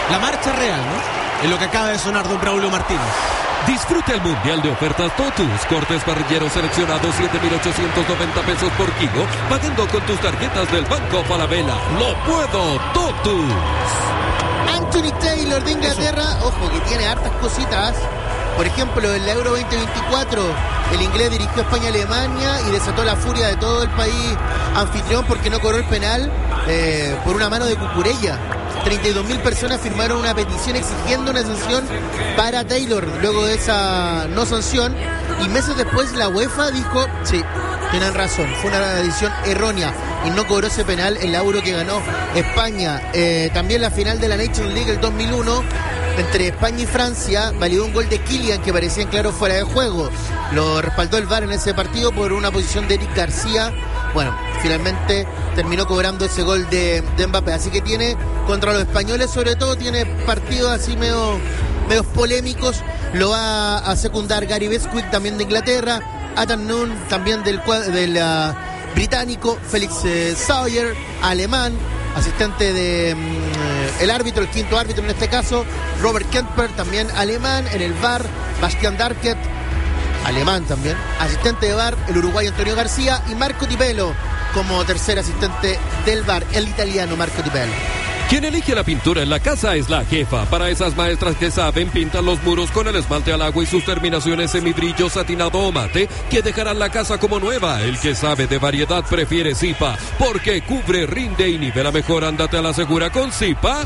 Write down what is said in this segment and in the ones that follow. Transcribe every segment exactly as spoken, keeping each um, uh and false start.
la marcha real, ¿no? Es lo que acaba de sonar don Braulio Martínez. Disfruta el mundial de ofertas Totus. Cortes parrilleros seleccionados siete mil ochocientos noventa pesos por kilo, pagando con tus tarjetas del Banco Falabella. ¡Lo puedo, Totus! Anthony Taylor de Inglaterra, Eso. ojo, que tiene hartas cositas. Por ejemplo, en la Euro veinte veinticuatro, el inglés dirigió España-Alemania y desató la furia de todo el país anfitrión porque no cobró el penal eh, por una mano de Cucurella. treinta y dos mil personas firmaron una petición exigiendo una sanción para Taylor luego de esa no sanción, y meses después la UEFA dijo, sí, tienen razón, fue una decisión errónea y no cobró ese penal en la Euro que ganó España. Eh, también la final de la Nations League el dos mil uno entre España y Francia validó un gol de Kylian que parecía en claro fuera de juego. Lo respaldó el V A R en ese partido por una posición de Eric García. Bueno, finalmente terminó cobrando ese gol de, de Mbappé. Así que tiene, contra los españoles sobre todo, tiene partidos así medio, medio polémicos. Lo va a secundar Gary Beswick, también de Inglaterra. Adam Nunn, también del, del uh, británico. Félix eh, Sawyer, alemán. Asistente de um, el árbitro, el quinto árbitro en este caso. Robert Kemper, también alemán. En el V A R, Bastian Darket, alemán también. Asistente de V A R, el uruguayo Antonio García. Y Marco Di Pello como tercer asistente del V A R, el italiano Marco Di Pello. Quien elige la pintura en la casa es la jefa. Para esas maestras que saben, pintan los muros con el esmalte al agua y sus terminaciones semibrillo, satinado o mate, que dejarán la casa como nueva. El que sabe de variedad prefiere Zipa, porque cubre, rinde y nivela mejor. Ándate a la segura con Zipa.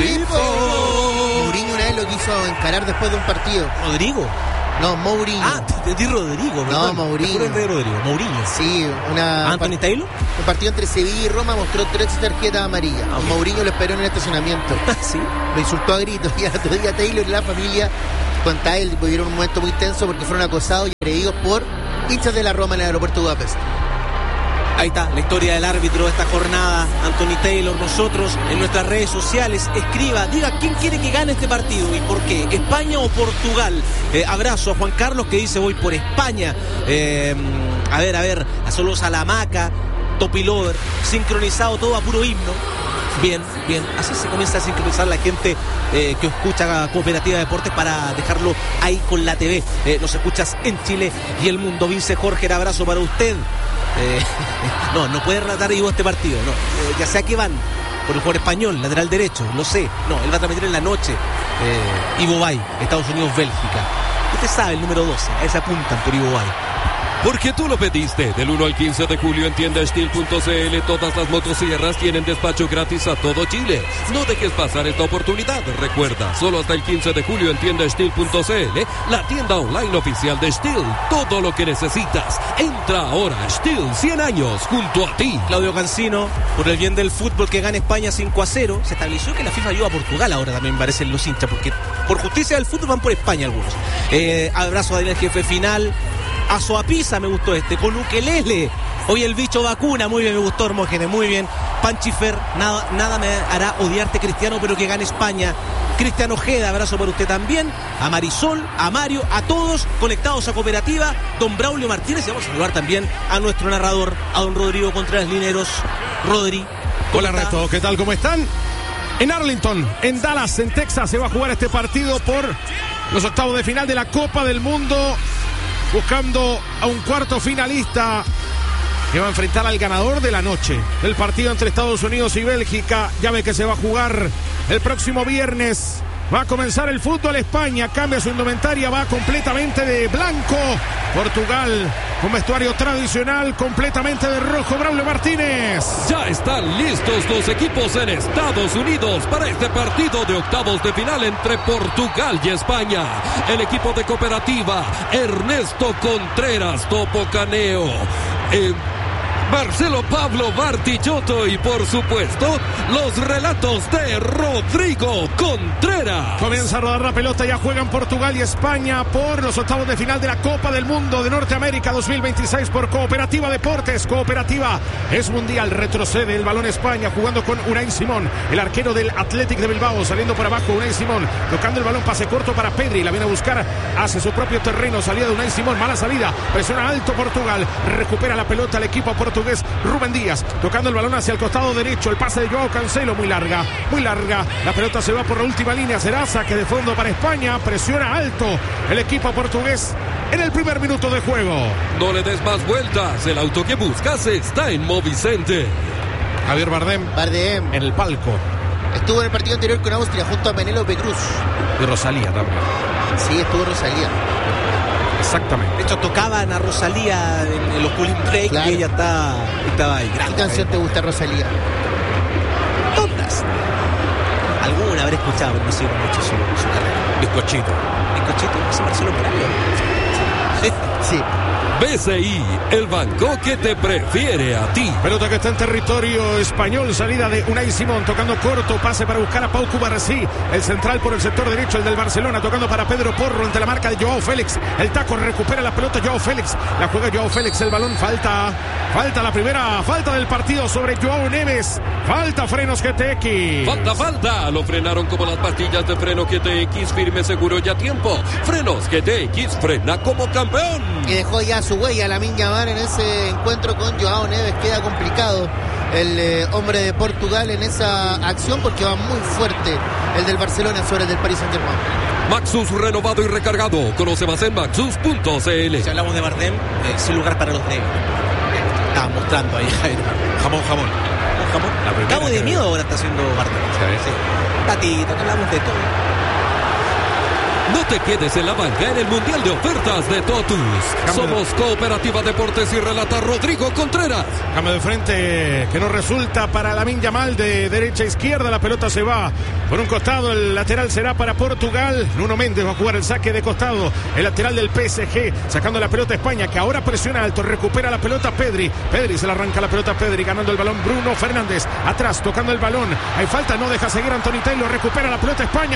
¡Zipo! Mourinho una vez lo quiso encarar después de un partido. ¿Rodrigo? No, Mourinho. Ah, te di Rodrigo, ¿verdad? No, Mourinho. de Rodrigo? Mourinho. Sí, una... ¿Anthony Taylor? Un partido entre Sevilla y Roma mostró tres tarjetas amarillas. Ah, okay. Mourinho lo esperó en el estacionamiento. ¿Sí? Lo insultó a gritos. Y al otro día Taylor y la familia, cuenta él, vivieron un momento muy tenso porque fueron acosados y agredidos por hinchas de la Roma en el aeropuerto de Budapest. Ahí está, la historia del árbitro de esta jornada, Anthony Taylor. Nosotros en nuestras redes sociales, escriba, diga quién quiere que gane este partido y por qué, España o Portugal. Eh, abrazo a Juan Carlos que dice voy por España. Eh, a ver, a ver, a Solo Salamaca, Topilover, sincronizado todo a puro himno. Bien, bien, así se comienza a sincronizar la gente eh, que escucha Cooperativa Deportes para dejarlo ahí con la T V. Eh, nos escuchas en Chile y el mundo. Vince Jorge, el abrazo para usted. Eh, no, no puede relatar Ivo este partido, no. Eh, ya sea que van por el jugador español, lateral derecho, lo sé. No, él va a transmitir en la noche. Eh, Ivo Bay, Estados Unidos, Bélgica. Usted sabe, el número doce, a ese apuntan por Ivo Bay. Porque tú lo pediste. Del uno al quince de julio en tienda steel punto c l todas las motosierras tienen despacho gratis a todo Chile. No dejes pasar esta oportunidad. Recuerda, solo hasta el quince de julio en tienda steel punto c l, la tienda online oficial de Steel. Todo lo que necesitas. Entra ahora a Steel, cien años junto a ti. Claudio Cancino, por el bien del fútbol que gana España cinco a cero. Se estableció que la FIFA ayuda a Portugal ahora también, parecen los hinchas, porque por justicia del fútbol van por España algunos. Eh, abrazo a Daniel Jefe Final. A Soapisa me gustó este, con Ukelele. Hoy el bicho vacuna, muy bien, me gustó Hermógenes, muy bien. Panchifer, nada, nada me hará odiarte, Cristiano, pero que gane España. Cristiano Ojeda, abrazo para usted también. A Marisol, a Mario, a todos conectados a Cooperativa. Don Braulio Martínez, y vamos a saludar también a nuestro narrador, a don Rodrigo Contreras Lineros. Rodri. Hola, Reto, ¿qué tal? ¿Cómo están? En Arlington, en Dallas, en Texas, se va a jugar este partido por los octavos de final de la Copa del Mundo, buscando a un cuarto finalista que va a enfrentar al ganador de la noche del partido entre Estados Unidos y Bélgica. Ya ve que se va a jugar el próximo viernes. Va a comenzar el fútbol. España cambia su indumentaria, va completamente de blanco. Portugal con vestuario tradicional completamente de rojo. Braulio Martínez. Ya están listos los equipos en Estados Unidos para este partido de octavos de final entre Portugal y España. El equipo de Cooperativa, Ernesto Contreras, Topo Caneo, eh, Marcelo Pablo Bartichotto y por supuesto los relatos de Rodrigo Contreras. Comienza a rodar la pelota, ya juegan Portugal y España por los octavos de final de la Copa del Mundo de Norteamérica dos mil veintiséis por Cooperativa Deportes. Cooperativa es mundial, retrocede el balón España jugando con Unai Simón, el arquero del Athletic de Bilbao, saliendo por abajo Unai Simón, tocando el balón, pase corto para Pedri, la viene a buscar, hace su propio terreno, salida de Unai Simón, mala salida, presiona alto Portugal, recupera la pelota el equipo portugués. portugués Rubén Díaz, tocando el balón hacia el costado derecho, el pase de Joao Cancelo, muy larga, muy larga, la pelota se va por la última línea, será saque de fondo para España, presiona alto el equipo portugués en el primer minuto de juego. No le des más vueltas, el auto que buscas está en Movicente. Javier Bardem, Bardem en el palco. Estuvo en el partido anterior con Austria junto a Penélope Cruz. Y Rosalía también. Sí, estuvo Rosalía. Exactamente. De hecho, tocaban a Rosalía en, en los cooling break, claro. Y ella está, estaba ahí. ¿Qué canción te gusta, Rosalía? Todas. Alguna habré escuchado, pero no sigo mucho su, su carrera. Bizcochito. Bizcochito, ese Marcelo Morales. Sí. Sí. B C I, el banco que te prefiere a ti. Pelota que está en territorio español, salida de Unai Simón, tocando corto, pase para buscar a Pau Cubarsí, el central por el sector derecho, el del Barcelona, tocando para Pedro Porro, ante la marca de Joao Félix, el taco, recupera la pelota Joao Félix, la juega Joao Félix, el balón, falta, falta la primera, falta del partido sobre Joao Neves, falta Frenos G T X. Falta, falta, lo frenaron como las pastillas de freno G T X, firme, seguro y a tiempo. Frenos G T X, frena como campeón. Y dejó ya su huella Lamine Yamal en ese encuentro con Joao Neves. Queda complicado el eh, hombre de Portugal en esa acción porque va muy fuerte el del Barcelona sobre el del Paris Saint-Germain. Maxus renovado y recargado. Conoce más en maxus punto c l. Si hablamos de Bardem, eh, sin lugar para los negros. Estaba mostrando ahí jamón, jamón. jamón. Cabo de miedo ahora está haciendo Bardem. Sí. Tatito, que hablamos de todo. No te quedes en la banca en el Mundial de Ofertas de Totus. Cambio. Somos Cooperativa Deportes y relata Rodrigo Contreras. Cambio de frente que no resulta para Lamine Yamal de derecha a izquierda. La pelota se va por un costado. El lateral será para Portugal. Nuno Méndez va a jugar el saque de costado. El lateral del P S G sacando la pelota a España, que ahora presiona alto. Recupera la pelota Pedri. Pedri se la arranca la pelota a Pedri, ganando el balón Bruno Fernández. Atrás, tocando el balón. Hay falta, no deja seguir Anthony Taylor. Recupera la pelota a España.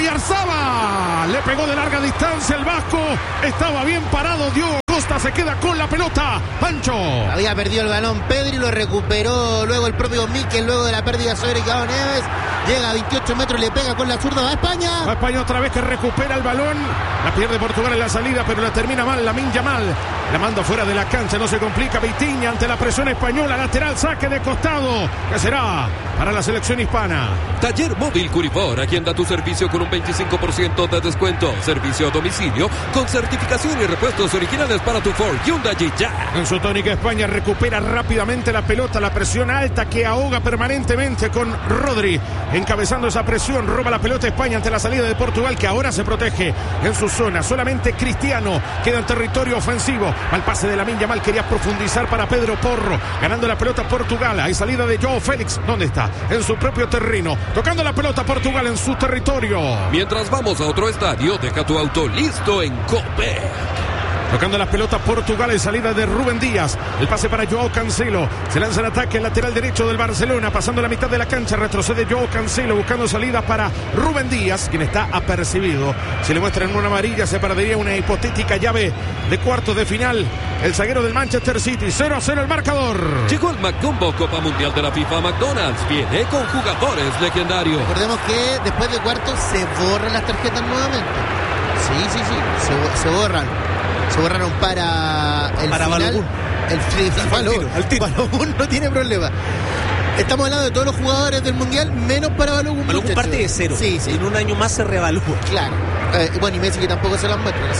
Oyarzabal le pegó de larga distancia el vasco, estaba bien parado, Diogo Costa se queda con la pelota, Pancho. Había perdido el balón Pedri, lo recuperó luego el propio Mikel, luego de la pérdida sobre Joao Neves, llega a veintiocho metros, le pega con la zurda, va a España. Va a España otra vez, que recupera el balón, la pierde Portugal en la salida, pero la termina mal Lamine Yamal, la manda fuera de la cancha, no se complica Vitinha ante la presión española, lateral, saque de costado, que será para la selección hispana. Taller Móvil Curipor, a quien da tu servicio con un veinticinco por ciento de descuento. Servicio a domicilio con certificación y repuestos originales para tu Ford Hyundai ya. En su tónica España recupera rápidamente la pelota, la presión alta que ahoga permanentemente con Rodri. Encabezando esa presión, roba la pelota España ante la salida de Portugal, que ahora se protege en su zona. Solamente Cristiano queda en territorio ofensivo. Al pase de Lamine Yamal, quería profundizar para Pedro Porro. Ganando la pelota Portugal. Hay salida de Joao Félix. ¿Dónde está? En su propio terreno. Tocando la pelota Portugal en su territorio. Mientras vamos a otro estadio, deja tu auto listo en Cope. Tocando la pelota Portugal en salida de Rubén Díaz. El pase para Joao Cancelo. Se lanza el ataque, el lateral derecho del Barcelona. Pasando la mitad de la cancha, retrocede Joao Cancelo buscando salida para Rubén Díaz, quien está apercibido. Si le muestran una amarilla, se perdería una hipotética llave de cuartos de final. El zaguero del Manchester City. cero a cero el marcador. Llegó el McCombo Copa Mundial de la FIFA. McDonald's viene con jugadores legendarios. Recordemos que después de cuartos se borran las tarjetas nuevamente. Sí, sí, sí, se, se borran. Se borraron para el para final. Balogun. El, el, Balogun, al tiro. Balogun no tiene problema. Estamos hablando de todos los jugadores del Mundial, menos para Balogun. Balogun parte de cero. Sí, sí. En un año más se reevalúa. Claro. Eh, bueno, y Messi, que tampoco se las muestra. ¿No?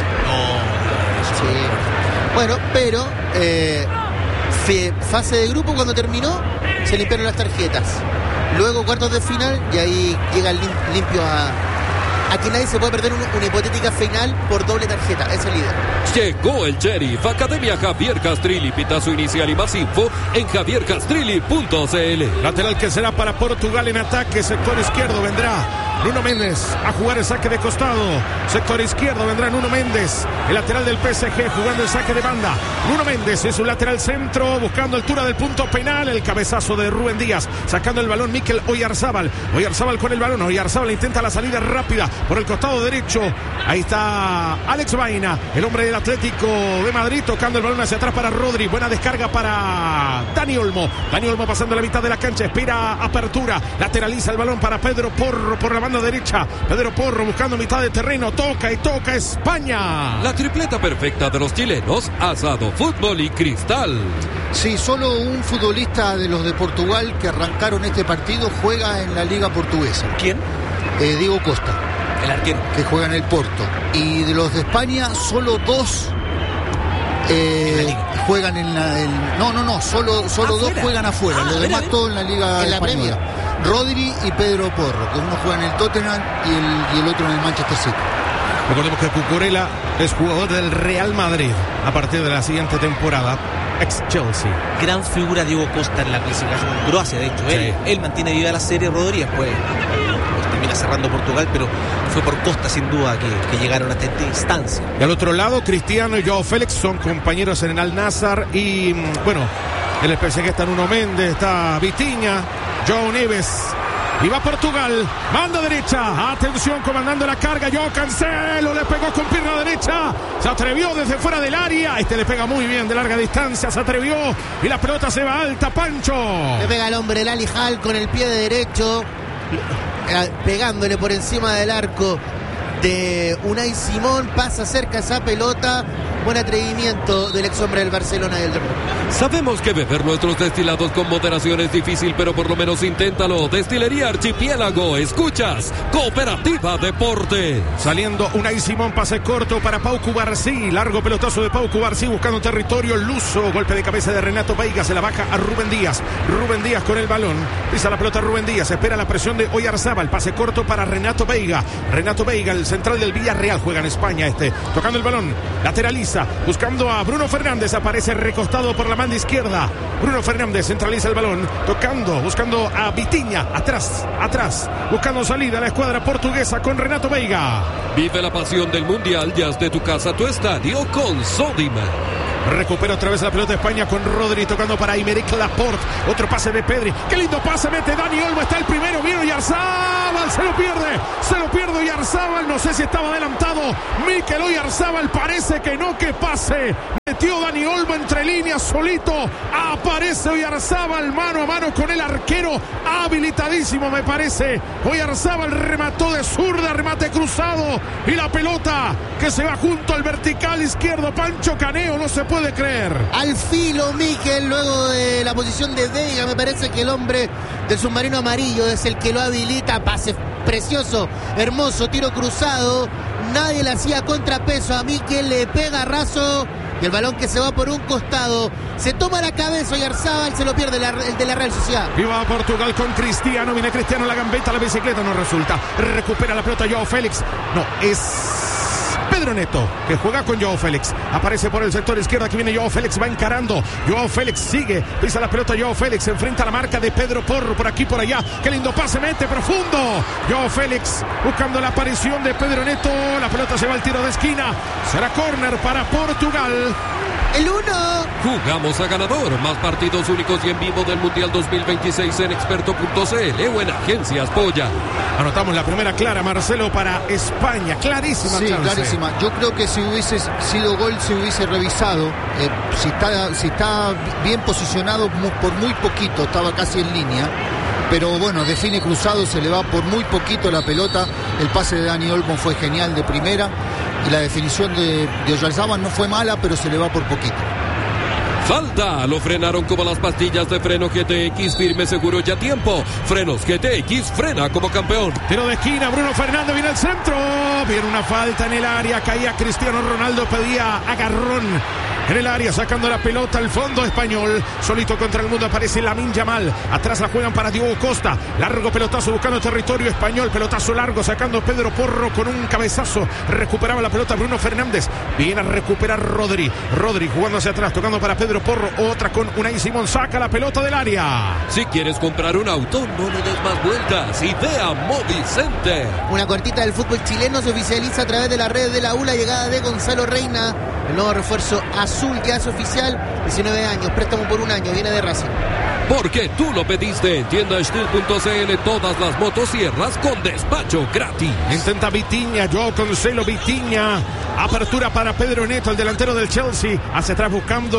Sí. Bueno, pero eh, fe, fase de grupo, cuando terminó, se limpiaron las tarjetas. Luego cuartos de final, y ahí llega el lim, limpio a... Aquí nadie se puede perder una, una hipotética final por doble tarjeta. Es el líder. Llegó el Sheriff. Academia Javier Castrilli. Pitazo inicial y más info en javier castrilli punto c l. Lateral que será para Portugal en ataque. Sector izquierdo vendrá Nuno Méndez a jugar el saque de costado. Sector izquierdo vendrá Nuno Méndez, el lateral del P S G, jugando el saque de banda. Nuno Méndez es un lateral centro, buscando altura del punto penal. El cabezazo de Rubén Díaz, sacando el balón Mikel Oyarzabal. Oyarzabal con el balón. Oyarzabal intenta la salida rápida por el costado derecho. Ahí está Alex Baena, el hombre del Atlético de Madrid, tocando el balón hacia atrás para Rodri. Buena descarga para Dani Olmo. Dani Olmo pasando la mitad de la cancha, espera apertura, lateraliza el balón para Pedro Porro por la banda derecha. Pedro Porro buscando mitad de terreno. Toca y toca España. La tripleta perfecta de los chilenos, asado, fútbol y cristal. Sí, solo un futbolista de los de Portugal que arrancaron este partido juega en la Liga Portuguesa. ¿Quién? Eh, Diego Costa. El arquero. Que juega en el Porto. Y de los de España, solo dos eh, ¿En juegan en la... El, no, no, no, solo, solo dos juegan afuera. Ah, los demás todos en la Liga en la Española. Rodri y Pedro Porro, que uno juega en el Tottenham y el, y el otro en el Manchester City. Recordemos que Cucurella es jugador del Real Madrid a partir de la siguiente temporada. Ex Chelsea. Gran figura Diego Costa en la clasificación en Croacia, de hecho. Sí. Él, él mantiene viva la serie Rodríguez, pues, pues termina cerrando Portugal, pero fue por Costa sin duda que, que llegaron hasta esta instancia. Y al otro lado, Cristiano y Joao Félix son compañeros en el Al-Nassr. Y bueno, el P S G está Nuno Méndez, está Vitinha, João Neves. Y va Portugal, banda derecha, atención, comandando la carga, Joao Cancelo, le pegó con pierna derecha, se atrevió desde fuera del área, este le pega muy bien de larga distancia, se atrevió y la pelota se va alta, Pancho. Le pega el hombre el Ali Hall con el pie de derecho, pegándole por encima del arco de Unai Simón, pasa cerca esa pelota. Buen atrevimiento del ex hombre del Barcelona y del Dortmund. Sabemos que beber nuestros destilados con moderación es difícil, pero por lo menos inténtalo. Destilería Archipiélago, escuchas, Cooperativa Deporte. Saliendo Unai Simón, pase corto para Pau Cubarsí, largo pelotazo de Pau Cubarsí buscando territorio luso, golpe de cabeza de Renato Veiga, se la baja a Rubén Díaz, Rubén Díaz con el balón, pisa la pelota Rubén Díaz, espera la presión de Oyarzábal, pase corto para Renato Veiga, Renato Veiga, el central del Villarreal, juega en España este, tocando el balón, lateraliza, buscando a Bruno Fernández, aparece recostado por la banda izquierda, Bruno Fernández centraliza el balón, tocando, buscando a Vitinha, atrás, atrás, buscando salida a la escuadra portuguesa con Renato Veiga. Vive la pasión del Mundial, ya es de tu casa, tu estadio con Sodimac. Recupera otra vez la pelota de España con Rodri tocando para Aymeric Laporte. Otro pase de Pedri. ¡Qué lindo pase! Mete Dani Olmo. Está el primero. Viene Oyarzábal. Se lo pierde. Se lo pierde Oyarzábal. No sé si estaba adelantado Mikel Oyarzábal. Parece que no. Que pase. Metió Dani Olmo entre líneas solito. Aparece Oyarzábal mano a mano con el arquero. Habilitadísimo me parece. Oyarzábal remató de zurda. Remate cruzado. Y la pelota que se va junto al vertical izquierdo. Pancho Caneo. No se puede puede creer. Al filo Mikel, luego de la posición de Veiga, me parece que el hombre del submarino amarillo es el que lo habilita. Pase precioso, hermoso, tiro cruzado. Nadie le hacía contrapeso a Mikel, le pega raso. Y el balón que se va por un costado. Se toma la cabeza Oyarzábal, se lo pierde la, el de la Real Sociedad. Viva Portugal con Cristiano. Viene Cristiano, la gambeta, la bicicleta no resulta. Recupera la pelota Joao Félix. No, es Pedro Neto, que juega con Joao Félix. Aparece por el sector izquierdo, aquí viene Joao Félix, va encarando. Joao Félix sigue, pisa la pelota Joao Félix, se enfrenta a la marca de Pedro Porro, por aquí, por allá. Qué lindo pase, mete profundo. Joao Félix buscando la aparición de Pedro Neto. La pelota se va al tiro de esquina. Será córner para Portugal. El uno. Jugamos a ganador. Más partidos únicos y en vivo del Mundial dos mil veintiséis en experto punto c l o en Agencias Polla. Anotamos la primera clara, Marcelo, para España. Clarísima sí, chance. clarísima. Yo creo que si hubiese sido gol, se hubiese revisado. Eh, si, está, si está bien posicionado por muy poquito, estaba casi en línea. Pero bueno, define cruzado, se le va por muy poquito la pelota. El pase de Dani Olmo fue genial de primera. Y la definición de, de Oyarzábal no fue mala, pero se le va por poquito. Falta, lo frenaron como las pastillas de freno G T X, firme, seguro y a tiempo. Frenos G T X, frena como campeón. Tiro de esquina, Bruno Fernández viene al centro. Viene una falta en el área, caía Cristiano Ronaldo, pedía agarrón. En el área, sacando la pelota al fondo español. Solito contra el mundo aparece Lamine Yamal. Atrás la juegan para Diogo Costa. Largo pelotazo buscando territorio español. Pelotazo largo sacando Pedro Porro con un cabezazo. Recuperaba la pelota Bruno Fernández. Viene a recuperar Rodri. Rodri jugando hacia atrás, tocando para Pedro Porro. Otra con Unai Simón. Saca la pelota del área. Si quieres comprar un auto, no le des más vueltas. Idea Movicenter. Una cortita del fútbol chileno se oficializa a través de la red de la U. La llegada de Gonzalo Reina. El nuevo refuerzo azul ya es oficial, diecinueve años, préstamo por un año, viene de Racing. Porque tú lo pediste en tienda steel punto c l, todas las motosierras con despacho gratis. Intenta Vitinha, Joao Cancelo, Vitinha. Apertura para Pedro Neto, el delantero del Chelsea. Hacia atrás buscando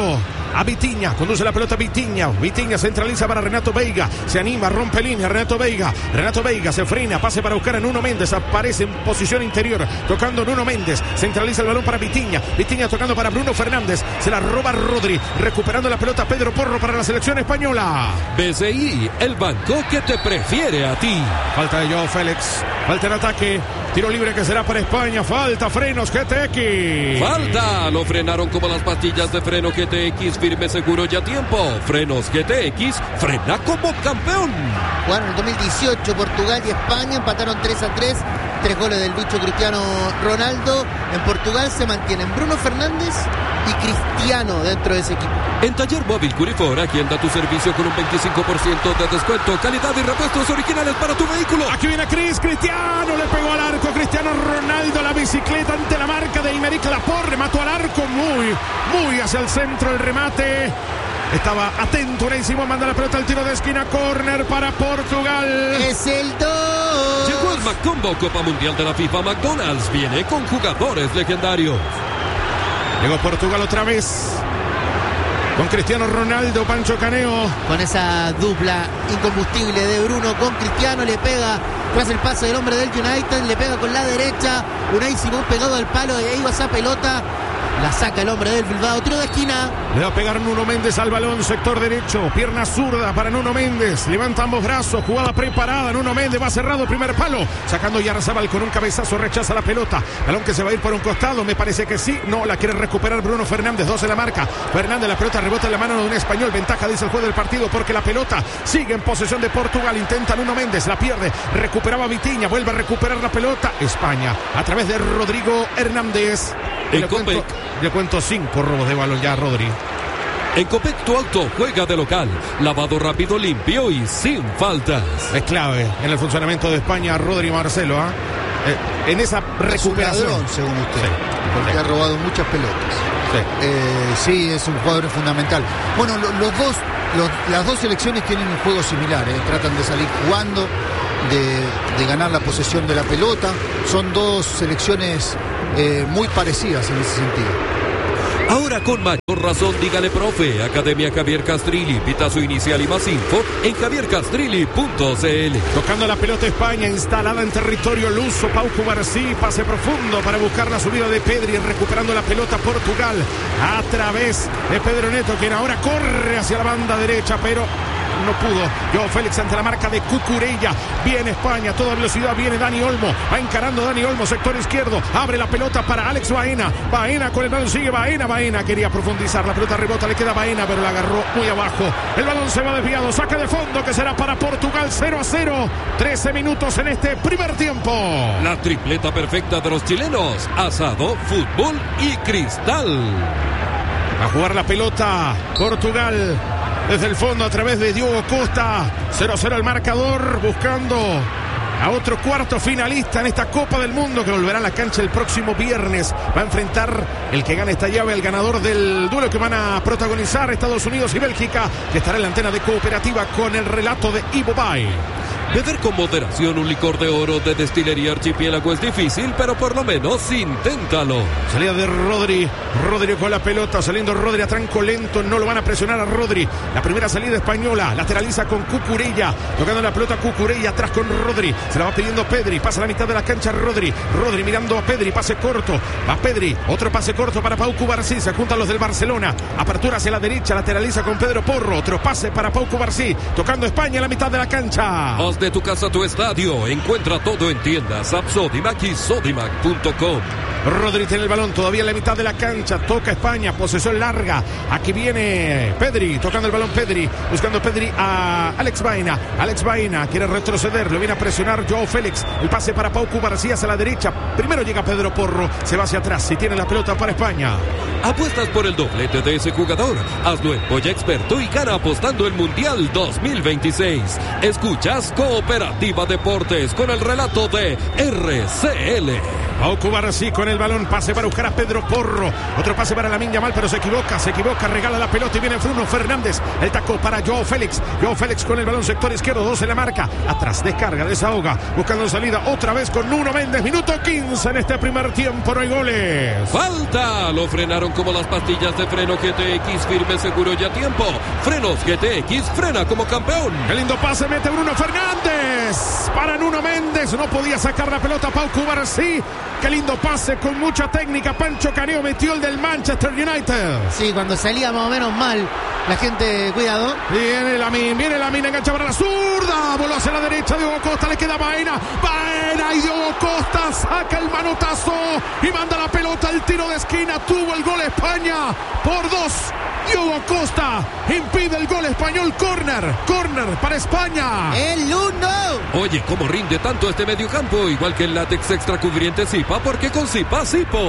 a Vitinha, conduce la pelota Vitinha, Vitinha centraliza para Renato Veiga, se anima, rompe línea, Renato Veiga, Renato Veiga se frena, pase para buscar a Nuno Méndez, aparece en posición interior, tocando Nuno Méndez, centraliza el balón para Vitinha, Vitinha tocando para Bruno Fernández, se la roba Rodri, recuperando la pelota Pedro Porro para la selección española. B C I, el banco que te prefiere a ti. Falta de Joao Félix, falta en ataque, tiro libre que será para España, falta, frenos G T X. Falta, lo frenaron como las pastillas de freno G T X, firme, seguro y a tiempo. Frenos G T X, frena como campeón. Bueno, en el dos mil dieciocho Portugal y España empataron tres a tres, tres goles del bicho Cristiano Ronaldo. En Portugal se mantienen Bruno Fernández y Cristiano dentro de ese equipo. En Taller Móvil Curifora, quien da tu servicio con un veinticinco por ciento de descuento, calidad y repuestos originales para tu vehículo. Aquí viene Cris, Cristiano le pegó al arco, Cristiano Ronaldo, la bicicleta ante la marca de Aymeric Laporte, remató al arco muy, muy hacia el centro el remate. Estaba atento Unai Simón, manda la pelota al tiro de esquina, córner para Portugal. Es el dos. Llegó el Macombo Copa Mundial de la FIFA. McDonald's viene con jugadores legendarios. Llegó Portugal otra vez con Cristiano Ronaldo, Pancho Caneo. Con esa dupla incombustible de Bruno con Cristiano, le pega tras el pase del hombre del United, le pega con la derecha, Unai Simón pegado al palo, y ahí va esa pelota, la saca el hombre del Bilbao, tiro de esquina. Le va a pegar Nuno Méndez al balón, sector derecho, pierna zurda para Nuno Méndez, levanta ambos brazos, jugada preparada, Nuno Méndez va cerrado, primer palo, sacando Yarzabal con un cabezazo, rechaza la pelota, balón que se va a ir por un costado, me parece que sí, no, la quiere recuperar Bruno Fernández, dos en la marca, Fernández, la pelota rebota en la mano de un español, ventaja dice el juez del partido porque la pelota sigue en posesión de Portugal, intenta Nuno Méndez, la pierde, recuperaba Vitinha, vuelve a recuperar la pelota, España, a través de Rodrigo Hernández. El le, cuento, le cuento cinco robos de balón ya a Rodri. En Copec tu auto juega de local, lavado rápido, limpio y sin faltas. Es clave en el funcionamiento de España Rodri Marcelo, ¿eh? Eh, en esa recuperación. Es un ladrón, según usted, sí, porque sí. ha robado muchas pelotas. Sí, eh, sí es un jugador fundamental. Bueno, lo, los dos, los, las dos selecciones tienen un juego similar, ¿eh? Tratan de salir jugando, de, de ganar la posesión de la pelota. Son dos selecciones eh, muy parecidas en ese sentido. Ahora con mayor razón, dígale profe. Academia Javier Castrilli, pitazo inicial y más info en javier castrilli punto c l. Tocando la pelota España, instalada en territorio luso, Pau Cubarsí, pase profundo para buscar la subida de Pedri, recuperando la pelota Portugal a través de Pedro Neto, quien ahora corre hacia la banda derecha, pero no pudo. Joao Félix ante la marca de Cucurella. Viene España, toda velocidad, viene Dani Olmo, va encarando Dani Olmo, sector izquierdo, abre la pelota para Alex Baena, Baena con el balón, sigue Baena, Baena quería profundizar, la pelota rebota, le queda Baena, pero la agarró muy abajo, el balón se va desviado, saque de fondo que será para Portugal, cero a cero, trece minutos en este primer tiempo. La tripleta perfecta de los chilenos, asado, fútbol y cristal. A jugar la pelota Portugal desde el fondo a través de Diogo Costa. cero a cero el marcador, buscando a otro cuarto finalista en esta Copa del Mundo que volverá a la cancha el próximo viernes. Va a enfrentar el que gane esta llave al ganador del duelo que van a protagonizar Estados Unidos y Bélgica, que estará en la antena de Cooperativa con el relato de Ivo Bay. Beber con moderación un licor de oro de Destilería Archipiélago es difícil, pero por lo menos inténtalo. Salida de Rodri, Rodri con la pelota, saliendo Rodri a tranco lento, no lo van a presionar a Rodri. La primera salida española, lateraliza con Cucurella, tocando la pelota Cucurella, atrás con Rodri, se la va pidiendo Pedri, pasa a la mitad de la cancha Rodri, Rodri mirando a Pedri, pase corto, va Pedri, otro pase corto para Pau Cubarsí, se juntan los del Barcelona, apertura hacia la derecha, lateraliza con Pedro Porro, otro pase para Pau Cubarsí, tocando España en la mitad de la cancha. Haz de tu casa a tu estadio, encuentra todo en tiendas App Sodimac y Sodimac punto com. Rodri tiene el balón todavía en la mitad de la cancha, toca España, posesión larga, aquí viene Pedri, tocando el balón Pedri, buscando Pedri a Alex Baena, Alex Baena quiere retroceder, lo viene a presionar Joao Félix, el pase para Pau Cubarsí hacia la derecha, primero llega Pedro Porro, se va hacia atrás y tiene la pelota para España. Apuestas por el doblete de ese jugador, hazlo en Polla Experto y gana apostando el Mundial dos mil veintiséis. Escuchas Cooperativa Deportes con el relato de R C L. Va a ocupar así con el balón. Pase para buscar a Pedro Porro. Otro pase para Lamine Yamal, pero se equivoca, se equivoca. Regala la pelota y viene Bruno Fernández. El taco para Joao Félix. Joao Félix con el balón, sector izquierdo, dos en la marca. Atrás, descarga, desahoga. Buscando salida otra vez con Nuno Méndez. Minuto quince en este primer tiempo. No hay goles. Falta. Lo frenaron como las pastillas de freno G T X. Firme, seguro y a tiempo. Frenos G T X. Frena como campeón. Qué lindo pase mete Bruno Fernández. Para Nuno Méndez. No podía sacar la pelota Pau Cubarsí. Qué lindo pase con mucha técnica. Pancho Caneo metió el del Manchester United. Sí, cuando salía más o menos mal. La gente, cuidado. Viene Lamine, viene Lamine, engancha para la zurda. Voló hacia la derecha, Diogo Costa, le queda Baena. Baena y Diogo Costa saca el manotazo y manda la pelota al tiro de esquina. Tuvo el gol España por dos. Diogo Costa impide el gol español. Corner, corner para España. El uno. Oye, cómo rinde tanto este mediocampo. Igual que el látex extra cubriente Zipa, porque con Zipa Zipo.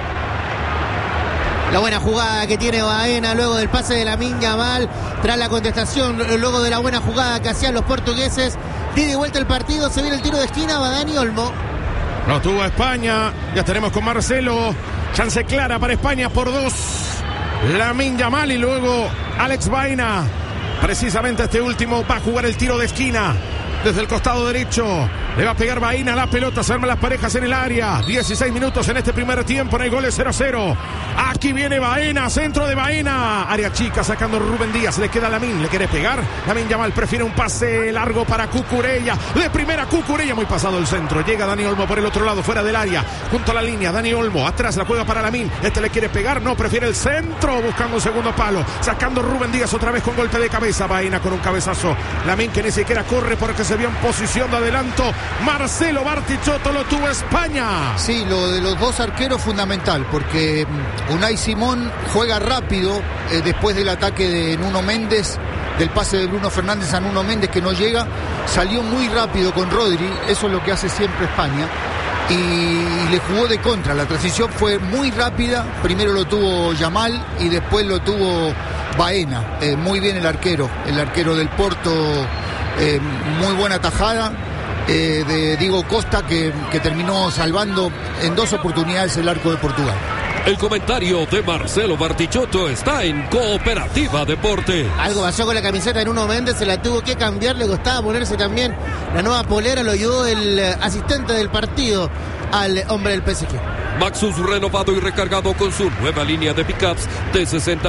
La buena jugada que tiene Baena luego del pase de Lamine Yamal, tras la contestación, luego de la buena jugada que hacían los portugueses. De de vuelta el partido, se viene el tiro de esquina, va Dani Olmo. Lo tuvo España, ya tenemos con Marcelo. Chance clara para España por dos. Lamine Yamal y luego Alex Baena. Precisamente este último va a jugar el tiro de esquina. Desde el costado derecho le va a pegar Baena la pelota, se arman las parejas en el área. dieciséis minutos en este primer tiempo, no hay goles, cero a cero. Aquí viene Baena, centro de Baena. Área chica sacando Rubén Díaz, le queda Lamine, le quiere pegar. Lamine Yamal prefiere un pase largo para Cucurella. De primera Cucurella, muy pasado el centro. Llega Dani Olmo por el otro lado, fuera del área, junto a la línea. Dani Olmo, atrás la juega para Lamine. Este le quiere pegar, no, prefiere el centro, buscando un segundo palo. Sacando Rubén Díaz otra vez con golpe de cabeza. Baena con un cabezazo. Lamine que ni siquiera corre porque se vio en posición de adelanto. Marcelo Bartichotto, lo tuvo España. Sí, lo de los dos arqueros fundamental, porque Unai Simón juega rápido eh, después del ataque de Nuno Méndez, del pase de Bruno Fernández a Nuno Méndez que no llega, salió muy rápido con Rodri, eso es lo que hace siempre España, y le jugó de contra. La transición fue muy rápida, primero lo tuvo Yamal y después lo tuvo Baena. Eh, muy bien el arquero, el arquero del Porto, eh, muy buena tajada. Eh, de Diego Costa que, que terminó salvando en dos oportunidades el arco de Portugal. El comentario de Marcelo Bartichotto está en Cooperativa Deporte. Algo pasó con la camiseta de Nuno Méndez, se la tuvo que cambiar, le costaba ponerse también la nueva polera, lo ayudó el asistente del partido al hombre del P S G. Maxus renovado y recargado con su nueva línea de pickups de sesenta